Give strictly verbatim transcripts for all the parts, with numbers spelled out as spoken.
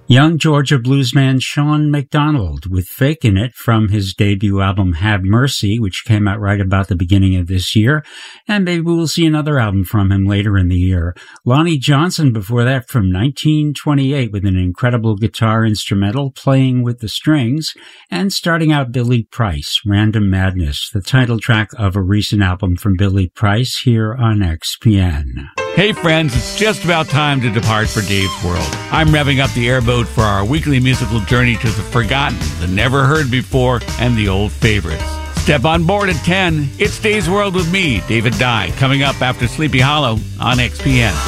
Young Georgia bluesman Sean McDonald with Fakin' It from his debut album Have Mercy, which came out right about the beginning of this year, and maybe we'll see another album from him later in the year. Lonnie Johnson before that from nineteen twenty-eight with an incredible guitar instrumental, Playing with the Strings, and starting out Billy Price, Random Madness, the title track of a recent album from Billy Price here on X P N. Hey friends, it's just about time to depart for Dave's World. I'm revving up the airboat for our weekly musical journey to the forgotten, the never heard before, and the old favorites. Step on board at ten. It's Dave's World with me, David Dye, coming up after Sleepy Hollow on X P N.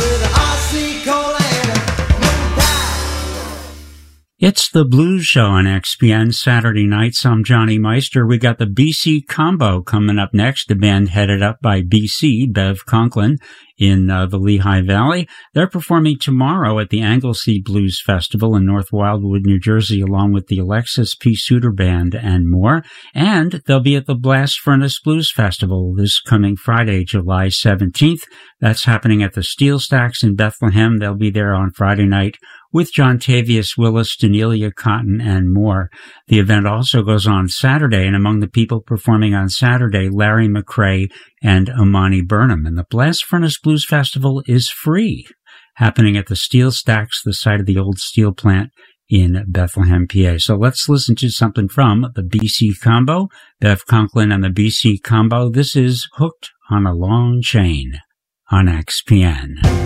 It's the Blues Show on X P N Saturday nights. I'm Johnny Meister. We got the B C Combo coming up next, the band headed up by B C, Bev Conklin, in uh, the Lehigh Valley. They're performing tomorrow at the Anglesey Blues Festival in North Wildwood, New Jersey, along with the Alexis P. Suter Band and more. And they'll be at the Blast Furnace Blues Festival this coming Friday, July seventeenth. That's happening at the Steel Stacks in Bethlehem. They'll be there on Friday night with John Tavius Willis, Danelia Cotton, and more. The event also goes on Saturday, and among the people performing on Saturday, Larry McCrae and Amani Burnham. And the Blast Furnace Blues Festival is free, happening at the Steel Stacks, the site of the old steel plant in Bethlehem, P A. So let's listen to something from the B C Combo, Bev Conklin and the B C Combo. This is Hooked on a Long Chain on X P N.